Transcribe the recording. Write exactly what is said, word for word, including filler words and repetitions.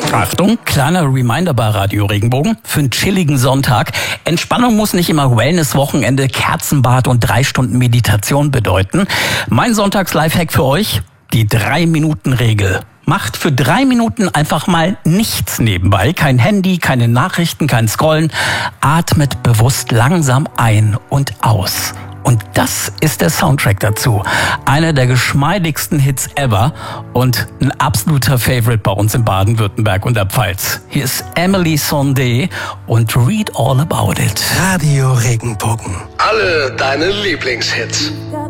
Achtung, kleiner Reminder bei Radio Regenbogen für einen chilligen Sonntag. Entspannung muss nicht immer Wellness-Wochenende, Kerzenbad und drei Stunden Meditation bedeuten. Mein Sonntags-Lifehack für euch, die Drei-Minuten-Regel. Macht für drei Minuten einfach mal nichts nebenbei. Kein Handy, keine Nachrichten, kein Scrollen. Atmet bewusst langsam ein und aus. Und das ist der Soundtrack dazu. Einer der geschmeidigsten Hits ever und ein absoluter Favorite bei uns in Baden-Württemberg und der Pfalz. Hier ist Emily Sondé und Read All About It. Radio Regenbogen. Alle deine Lieblingshits.